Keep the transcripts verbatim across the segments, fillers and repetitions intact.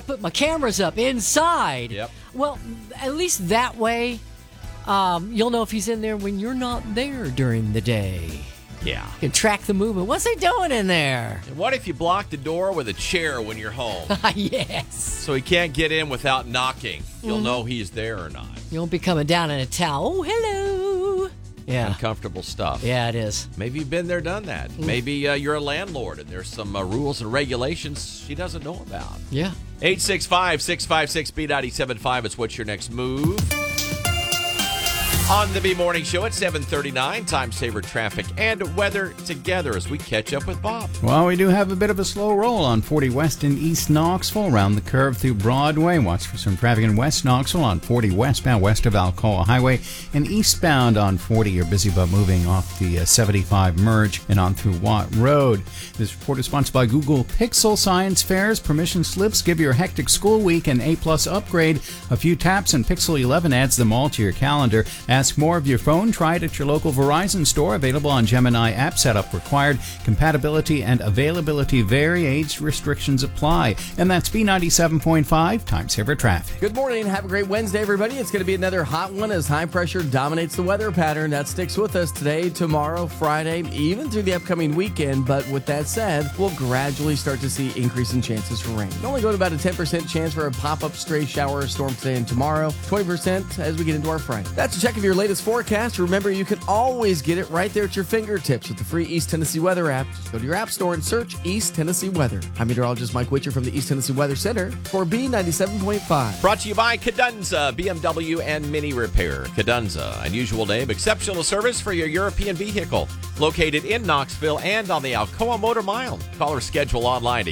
put my cameras up inside. Yep. Well, at least that way, um, you'll know if he's in there when you're not there during the day. Yeah. You can track the movement. What's he doing in there? And what if you block the door with a chair when you're home? Yes. So he can't get in without knocking. You'll mm-hmm. know he's there or not. You won't be coming down in a towel. Oh, hello. Yeah. Uncomfortable stuff. Yeah, it is. Maybe you've been there, done that. Mm. Maybe uh, you're a landlord and there's some uh, rules and regulations she doesn't know about. Yeah. eight six five, six five six, B nine seven five is what's your next move. On the B Morning Show at seven thirty-nine, time saver traffic and weather together as we catch up with Bob. Well, we do have a bit of a slow roll on forty West in East Knoxville, around the curve through Broadway. Watch for some traffic in West Knoxville on forty westbound west of Alcoa Highway, and eastbound on forty. You're busy but moving off the uh, seventy-five merge and on through Watt Road. This report is sponsored by Google Pixel Science Fairs. Permission slips give your hectic school week an A-plus upgrade. A few taps and Pixel eleven adds them all to your calendar. Ask more of your phone. Try it at your local Verizon store. Available on Gemini app. Setup required. Compatibility and availability vary. Age restrictions apply. And that's B ninety-seven point five, Time Saver Traffic. Good morning. Have a great Wednesday, everybody. It's going to be another hot one as high pressure dominates the weather pattern. That sticks with us today, tomorrow, Friday, even through the upcoming weekend. But with that said, we'll gradually start to see increasing chances for rain. Only go to about a ten percent chance for a pop-up stray shower or storm today and tomorrow. twenty percent as we get into our Friday. That's a check of your latest forecast. Remember, you can always get it right there at your fingertips with the free East Tennessee Weather app. Just go to your app store and search East Tennessee Weather. I'm meteorologist Mike Witcher from the East Tennessee Weather Center for B ninety-seven point five. Brought to you by Cadunza, B M W and Mini Repair. Cadunza, unusual name, exceptional service for your European vehicle. Located in Knoxville and on the Alcoa Motor Mile. Call or schedule online at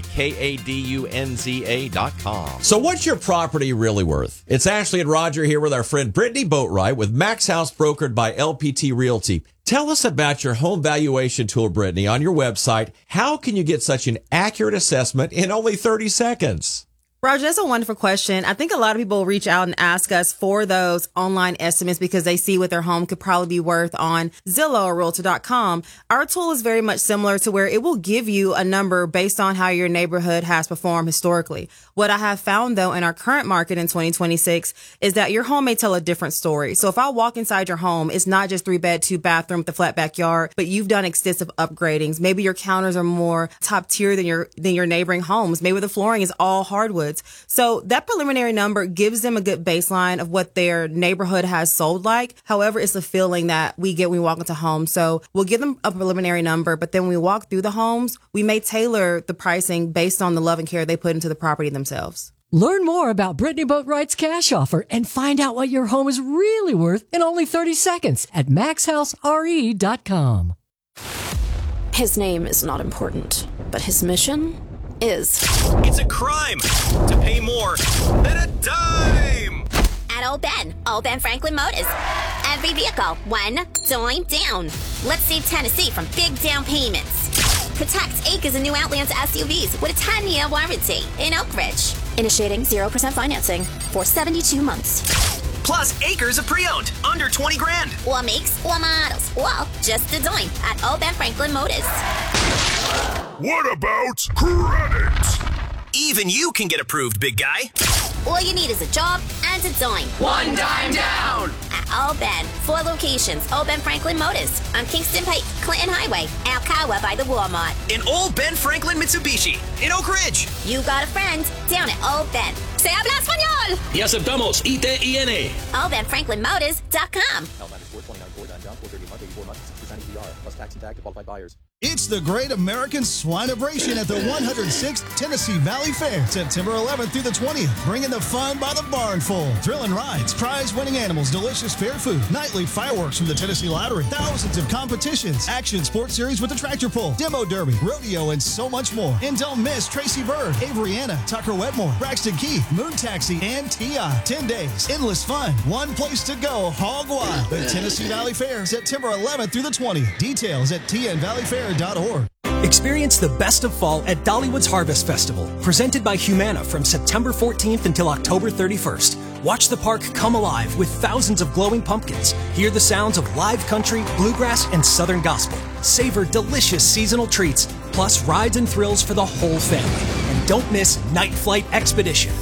kadunza dot com. So what's your property really worth? It's Ashley and Roger here with our friend Brittany Boatwright with Max House brokered by L P T Realty. Tell us about your home valuation tool, Brittany, on your website. How can you get such an accurate assessment in only thirty seconds? Roger, that's a wonderful question. I think a lot of people reach out and ask us for those online estimates because they see what their home could probably be worth on Zillow or Realtor dot com. Our tool is very much similar to where it will give you a number based on how your neighborhood has performed historically. What I have found, though, in our current market in twenty twenty-six is that your home may tell a different story. So if I walk inside your home, it's not just three bed, two bathroom with a flat backyard, but you've done extensive upgradings. Maybe your counters are more top tier than your than your neighboring homes. Maybe the flooring is all hardwoods. So that preliminary number gives them a good baseline of what their neighborhood has sold like. However, it's a feeling that we get when we walk into homes. So we'll give them a preliminary number, but then when we walk through the homes, we may tailor the pricing based on the love and care they put into the property themselves. Learn more about Brittany Boatwright's cash offer and find out what your home is really worth in only thirty seconds at max house r e dot com. His name is not important, but his mission is. It's a crime to pay more than a dime. At Old Ben, Old Ben Franklin Motors. Every vehicle, one dime down. Let's save Tennessee from big down payments. Protect acres of new Outlands S U Vs with a ten-year warranty in Oak Ridge. Initiating zero percent financing for seventy-two months. Plus acres of pre-owned, under twenty grand. Or makes, or models, or just a dime at Old Ben Franklin Motors. What about credit? Even you can get approved, big guy. All you need is a job and a dime. One dime down. At Old Ben, four locations. Old Ben Franklin Motors on Kingston Pike, Clinton Highway, Alcoa by the Walmart. In Old Ben Franklin Mitsubishi in Oak Ridge. You got a friend down at Old Ben. Se habla español. Y aceptamos I T I N. Old Ben Franklin Motors dot com. It's the Great American Swineabration at the one hundred sixth Tennessee Valley Fair, September eleventh through the twentieth. Bringing the fun by the barnful. Thrilling rides, prize-winning animals, delicious fair food, nightly fireworks from the Tennessee Lottery, thousands of competitions, action sports series with the tractor pull, demo derby, rodeo, and so much more. And don't miss Tracy Bird, Avery Anna, Tucker Wetmore, Braxton Keith, Moon Taxi, and T I ten days, endless fun, one place to go, hog wild. The Tennessee Valley Fair, September eleventh through the twentieth. Details at t n valley fair dot org. Experience the best of fall at Dollywood's Harvest Festival, presented by Humana from September fourteenth until October thirty-first. Watch the park come alive with thousands of glowing pumpkins. Hear the sounds of live country, bluegrass, and southern gospel. Savor delicious seasonal treats, plus rides and thrills for the whole family. And don't miss Night Flight Expedition,